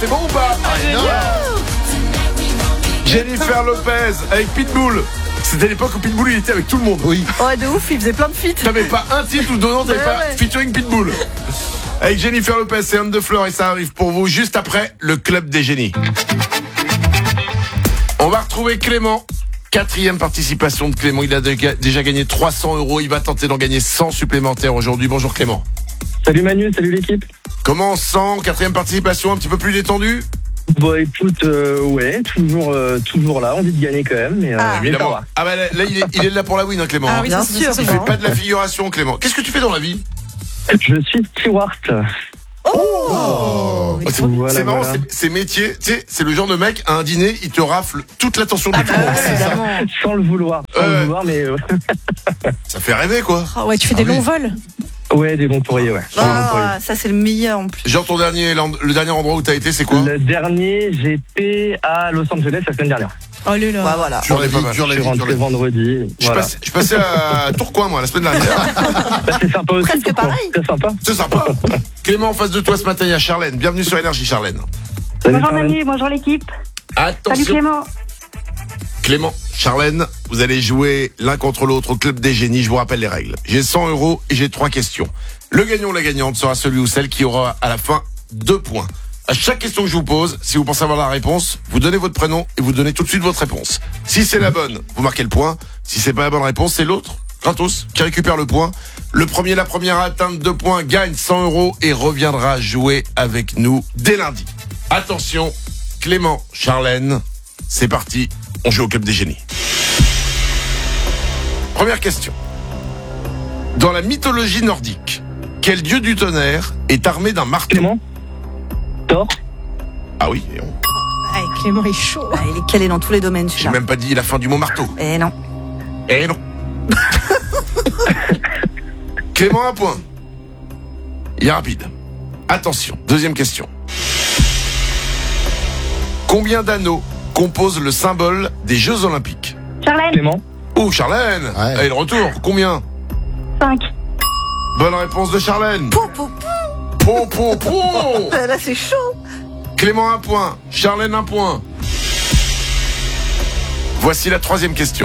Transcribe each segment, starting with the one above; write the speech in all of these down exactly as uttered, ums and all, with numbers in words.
c'est bon ou pas? Jennifer Lopez avec Pitbull. C'était l'époque où Pitbull il était avec tout le monde. Oui. Ouais, de ouf, il faisait plein de feats. T'avais pas un titre ou deux noms, t'avais Ouais, pas ouais. featuring Pitbull. Avec Jennifer Lopez, c'est Anne de Fleur et ça arrive pour vous juste après le Club des Génies. On va retrouver Clément. Quatrième participation de Clément. Il a déjà gagné trois cents euros. Il va tenter d'en gagner cent supplémentaires aujourd'hui. Bonjour Clément. Salut Manu, salut l'équipe. Comment on se sent? Quatrième participation, un petit peu plus détendu? Bon écoute, euh, ouais, toujours, euh, toujours là, envie de gagner quand même, mais, euh, Ah, mais ça Évidemment. va. Ah bah là, là, il, est, il est là pour la win, hein, Clément. Ah oui, Bien ça, sûr. c'est Il ça. fait pas de la figuration, Clément. Qu'est-ce que tu fais dans la vie? Je suis steward. Oh, C'est Voilà, c'est marrant, voilà. c'est- ces métiers, tu sais, c'est le genre de mec, à un dîner, il te rafle toute l'attention de tout le monde. Ah, évidemment. Sans le vouloir, sans Ouais. le vouloir, mais euh, Ça fait rêver, quoi. Ah ouais, tu fais des longs vols. ouais, des bons pourriers, ouais. Des bons pourriers. Ah, ça c'est le meilleur en plus. Genre, ton dernier, le dernier endroit où t'as été, c'est quoi? Le dernier, j'étais à Los Angeles la semaine dernière. Oh là là. Bah voilà. Dur la On est pas vie, mal. dur Je la suis vie, dur rentré la vie. vendredi. Je, Voilà. passais, je passais à Tourcoing, moi, la semaine dernière. Bah, c'est sympa aussi. Presque pourquoi. pareil. C'est sympa. C'est sympa. Clément, en face de toi ce matin, il y a Charlène. Bienvenue sur Énergie, Charlène. Salut, Bonjour Charlène. Manu, bonjour l'équipe. Salut Attention. Clément. Clément, Charlène, vous allez jouer l'un contre l'autre au Club des Génies. Je vous rappelle les règles. J'ai cent euros et j'ai trois questions. Le gagnant ou la gagnante sera celui ou celle qui aura à la fin deux points. À chaque question que je vous pose, si vous pensez avoir la réponse, vous donnez votre prénom et vous donnez tout de suite votre réponse. Si c'est la bonne, vous marquez le point. Si c'est pas la bonne réponse, c'est l'autre, gratos, qui récupère le point. Le premier, la première à atteindre deux points gagne cent euros et reviendra jouer avec nous dès lundi. Attention, Clément, Charlène, c'est parti, on joue au Club des Génies. Première question. Dans la mythologie nordique, quel dieu du tonnerre est armé d'un marteau? Clément. Thor. Ah oui, et on- Ah, Clément est chaud. Ah, il est calé dans tous les domaines, j'ai celui-là. même pas dit la fin du mot marteau. Eh non. Eh non. Clément, un point. Il est rapide. Attention, deuxième question. Combien d'anneaux composent le symbole des Jeux Olympiques? Charlène, Clément. Oh, Charlène. Ouais. Allez, le retour. Combien? cinq. Bonne réponse de Charlène. Pou, pou, Po, po, po. euh, Là, c'est chaud. Clément, un point. Charlène, un point. Voici la troisième question.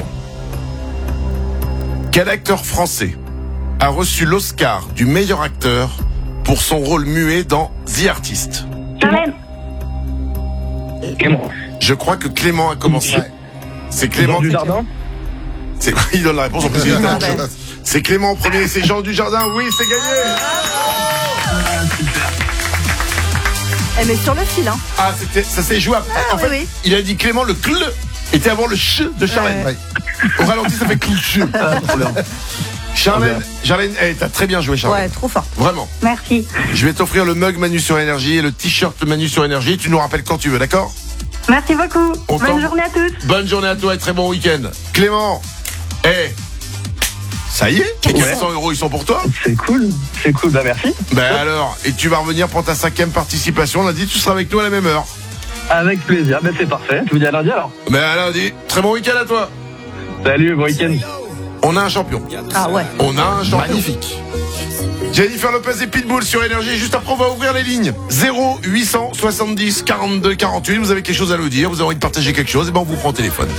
Quel acteur français a reçu l'Oscar du meilleur acteur pour son rôle muet dans The Artist? Charlène, Clément. Je crois que Clément a commencé. Ouais. C'est Clément Jean qui... Dujardin. C'est... Il donne la réponse en plus. il Ah, attend. ben. C'est Clément en premier, c'est Jean Dujardin. Oui, c'est gagné. Eh, mais sur le fil, hein. Ah, c'était, ça s'est joué après. Ah, En fait, oui, oui. il a dit Clément, le cl était avant le ch de Charlène. Ouais. Au ralenti, ça fait cl ch. Charlène, Charlène, eh, t'as très bien joué, Charlène. Ouais, trop fort. Vraiment. merci. Je vais t'offrir le mug Manu sur Énergie et le t-shirt Manu sur Énergie. Tu nous rappelles quand tu veux, d'accord? Merci beaucoup. On t'en- Bonne journée à tous. Bonne journée à toi et très bon week-end. Clément, eh, ça y est, les Ouais. quatre cents euros, ils sont pour toi? C'est cool. C'est cool, bah merci. Ben alors, et tu vas revenir pour ta cinquième participation. Lundi, tu seras avec nous à la même heure. Avec plaisir. Bah c'est parfait. Je vous dis à lundi alors. Ben à lundi, très bon week-end à toi. Salut, bon week-end. On a un champion. Ah ouais. On a un champion. Magnifique. Jennifer Lopez et Pitbull sur Énergie. Juste après, on va ouvrir les lignes. zéro huit cent soixante-dix quarante-deux quarante-huit. Vous avez quelque chose à nous dire, vous avez envie de partager quelque chose, et ben on vous prend au téléphone.